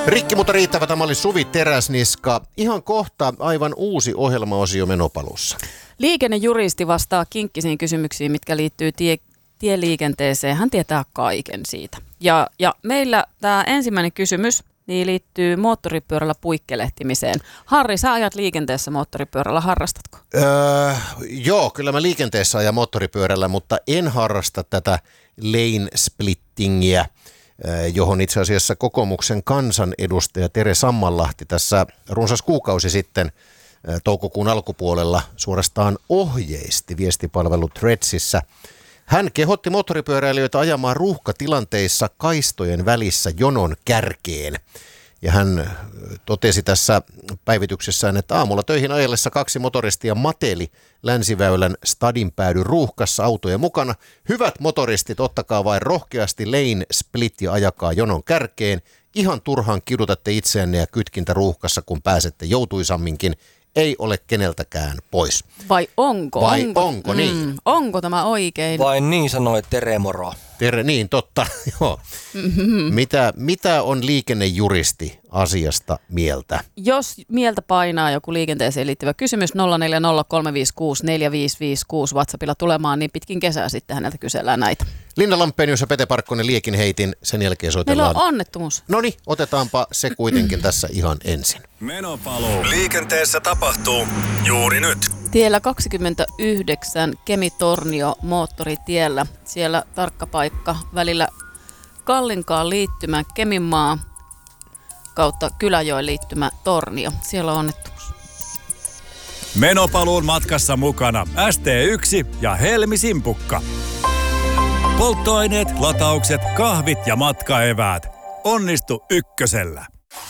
Rikki, mutta riittävä. Tämä oli Suvi Teräsniska. Ihan kohta aivan uusi ohjelmaosio Menopalossa. Liikennejuristi vastaa kinkkisiin kysymyksiin, mitkä liittyy tieliikenteeseen. Hän tietää kaiken siitä. Ja meillä tämä ensimmäinen kysymys niin liittyy moottoripyörällä puikkelehtimiseen. Harri, sä ajat liikenteessä moottoripyörällä, harrastatko? Joo, kyllä mä liikenteessä ajan moottoripyörällä, mutta en harrasta tätä lane splittingiä, johon itse asiassa kokoomuksen kansanedustaja Tere Sammanlahti tässä runsas kuukausi sitten toukokuun alkupuolella suorastaan ohjeisti viestipalvelu Threadsissa. Hän kehotti moottoripyöräilijöitä ajamaan ruuhkatilanteissa kaistojen välissä jonon kärkeen. Ja hän totesi tässä päivityksessään, että aamulla töihin ajellessa 2 motoristia mateli Länsiväylän stadinpäädyn ruuhkassa autojen mukana. Hyvät motoristit, ottakaa vain rohkeasti lane split ja ajakaa jonon kärkeen. Ihan turhaan kidutatte itseänne ja kytkintä ruuhkassa, kun pääsette joutuisamminkin. Ei ole keneltäkään pois. Vai onko? Onko niin? Onko tämä oikein? Vai niin sanoi Tere Moro. Niin, totta. Joo. Mitä on liikennejuristi asiasta mieltä? Jos mieltä painaa joku liikenteeseen liittyvä kysymys 0403564556 WhatsAppilla tulemaan, niin pitkin kesää sitten häneltä kysellään näitä. Linna Lampenius ja Pete Parkkonen liekin heitin, sen jälkeen soitellaan. Meillä on onnettomuus. Noniin, otetaanpa se kuitenkin tässä ihan ensin. Menopalo. Liikenteessä tapahtuu juuri nyt. Tiellä 29 Kemi-Tornio moottoritiellä. Siellä tarkka paikka välillä Kallinkaan liittymä Keminmaa kautta Kyläjoen liittymä Tornio. Siellä on onnettomuus. Menopaluun matkassa mukana ST1 ja Helmi Simpukka. Polttoaineet, lataukset, kahvit ja matkaeväät. Onnistu ykkösellä.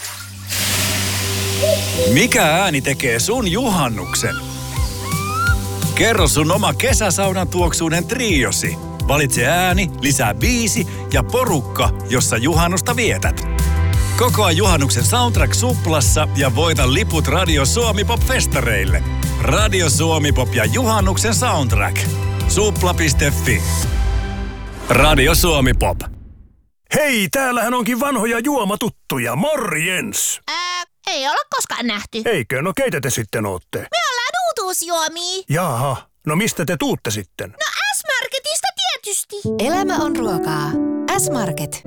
Mikä ääni tekee sun juhannuksen? Kerro sun oma kesäsaunan tuoksuinen triosi. Valitse ääni, lisää biisi ja porukka, jossa juhannusta vietät. Kokoa juhannuksen soundtrack Suplassa ja voita liput Radio Suomi-pop-festareille. Radio Suomi-pop ja juhannuksen soundtrack. Supla.fi. Radio Suomi-pop. Hei, täällähän onkin vanhoja juomatuttuja. Morjens! Ei olla koskaan nähty. Eikö? No keitä te sitten ootte? Me ollaan uutuusjuomia. Jaha, no mistä te tuutte sitten? No S-Marketista tietysti. Elämä on ruokaa. S-Market.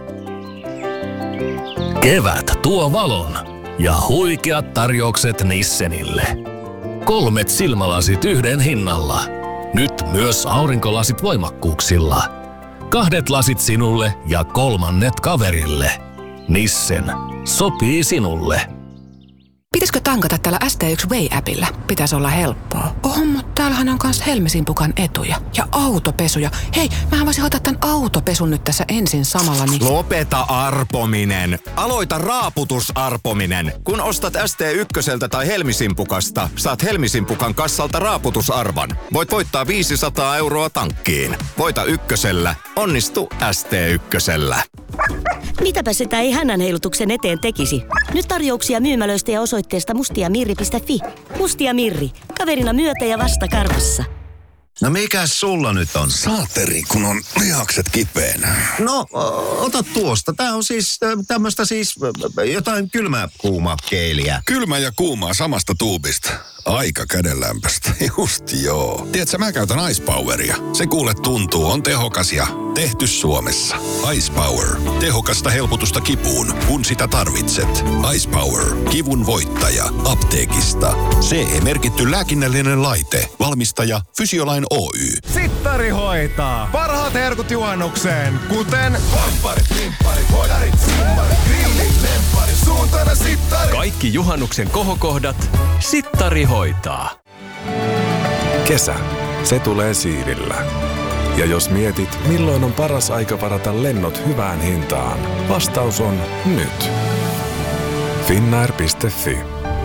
Kevät tuo valon ja huikeat tarjoukset Nissenille. 3 silmälasit yhden hinnalla. Nyt myös aurinkolasit voimakkuuksilla. 2 lasit sinulle ja 3 kaverille. Nissen. Sopii sinulle. Pitäisikö tankata tällä ST1 Way-appillä? Pitäisi olla helppoa. Mutta täällähän on myös Helmi-Simpukan etuja. Ja autopesuja. Hei, mähän voisin hoitaa tämän autopesun nyt tässä ensin samalla, niin... Lopeta arpominen. Aloita raaputusarpominen. Kun ostat ST1 tai Helmi-Simpukasta, saat Helmi-Simpukan kassalta raaputusarvan. Voit voittaa 500 € tankkiin. Voita ykkösellä. Onnistu ST1. Mitäpä sitä ei hännänheilutuksen eteen tekisi? Nyt tarjouksia myymälöistä ja osoitteesta mustiamirri.fi. Mustia Mirri. Kaverina myötä ja vasta karvassa. No mikäs sulla nyt on? Saateri, kun on lihakset kipeänä. No, ota tuosta. Tää on siis tämmöstä jotain kylmää kuumaa keiliä. Kylmä ja kuumaa samasta tuubista. Aika kädenlämpöstä. Just joo. Tiedätkö, mä käytän Ice Poweria. Se kuule tuntuu, on tehokas ja tehty Suomessa. Ice Power. Tehokasta helpotusta kipuun, kun sitä tarvitset. Ice Power. Kivun voittaja. Apteekista. CE-merkitty lääkinnällinen laite. Valmistaja Fysiolain Oy. Sittari hoitaa. Parhaat herkut juhannukseen, kuten... Pampparit, pimpparit, hoidarit, simmarit, grillit, lempparit, suuntana sittari. Kaikki juhannuksen kohokohdat Sittari hoitaa. Kesä. Se tulee siivillä. Ja jos mietit, milloin on paras aika varata lennot hyvään hintaan, vastaus on nyt. Finnair.fi.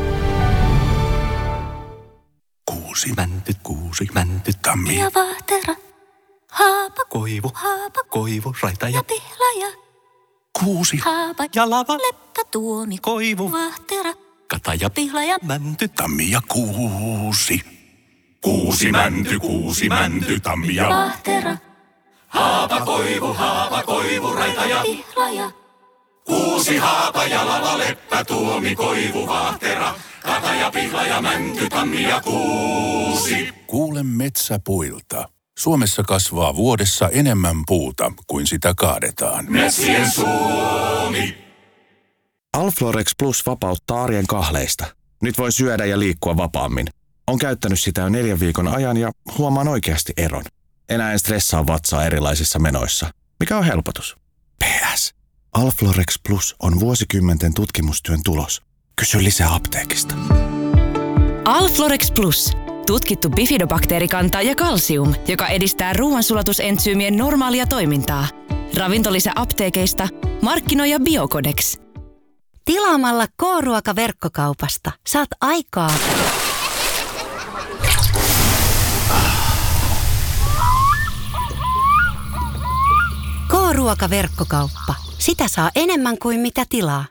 Kuusi mänty, tammi. Ja vahtera. Haapa. Koivu. Raita ja pihlaja. Kuusi. Haapa. Ja lava. Leppä tuomi. Koivu. Vahtera. Kata ja pihlaja. Mänty, tammi ja kuusi. Kuusi mänty, tammi ja vahtera. haapa, koivu, raita ja pihlaja. Kuusi, Haapajala, Leppä, Tuomi, Koivu, Vahtera, Kataja, Pihla ja Mänty, Tammi ja Kuusi. Kuule metsäpuilta. Suomessa kasvaa vuodessa enemmän puuta kuin sitä kaadetaan. Metsien Suomi. Alflorex Plus vapauttaa arjen kahleista. Nyt voi syödä ja liikkua vapaammin. On käyttänyt sitä jo 4 viikon ajan ja huomaan oikeasti eron. Enää en stressaa vatsaa erilaisissa menoissa. Mikä on helpotus? PS. Alflorex Plus on vuosikymmenten tutkimustyön tulos. Kysy lisää apteekista. Alflorex Plus. Tutkittu bifidobakteerikanta ja kalsium, joka edistää ruoansulatusentsyymien normaalia toimintaa. Ravintolisä apteekeista, markkinoija Biocodex. Tilaamalla K-ruoka-verkkokaupasta saat aikaa. K-ruoka-verkkokauppa. Sitä saa enemmän kuin mitä tilaa.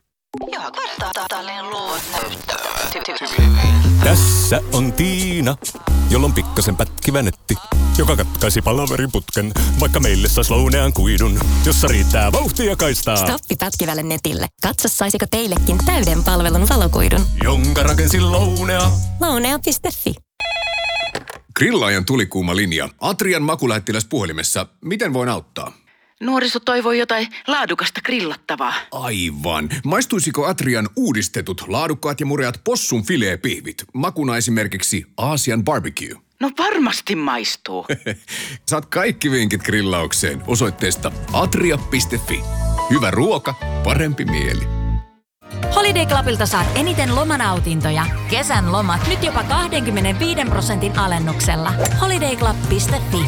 Tässä on Tiina, jolla on pikkasen pätkivä netti, joka katkaisi palaveriputken, vaikka meille sais Lounean kuidun, jossa riittää vauhtia kaistaa. Stoppi pätkivälle netille. Katso, saisiko teillekin täyden palvelun valokuidun. Jonka rakensi Lounea. Lounea.fi. Grillaajan tulikuuma linja. Atrian makulähettiläs puhelimessa. Miten voin auttaa? Nuoriso toivoo jotain laadukasta grillattavaa. Aivan. Maistuisiko Atrian uudistetut, laadukkaat ja mureat possun fileepihvit? Makuna esimerkiksi Aasian barbecue. No varmasti maistuu. Saat kaikki vinkit grillaukseen osoitteesta atria.fi. Hyvä ruoka, parempi mieli. Holiday Clubilta saat eniten lomanautintoja. Kesän lomat nyt jopa 25% alennuksella. holiday.club.fi.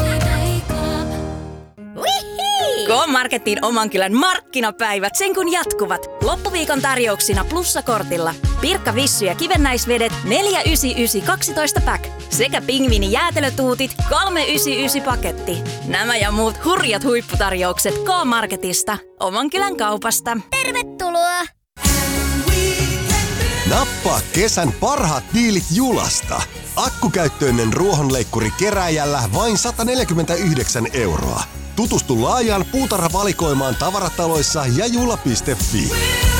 K-Marketin oman kylän markkinapäivät sen kun jatkuvat. Loppuviikon tarjouksina plussakortilla. Pirkka Vissy ja kivennäisvedet 4,99 12 pack. Sekä pingviini jäätelötuutit 3,99 paketti. Nämä ja muut hurjat huipputarjoukset K-Marketista. Oman kylän kaupasta. Tervetuloa! Nappaa kesän parhaat diilit Julasta. Akkukäyttöinen ruohonleikkuri kerääjällä vain 149 €. Tutustu laajaan puutarhavalikoimaan tavarataloissa ja jula.fi.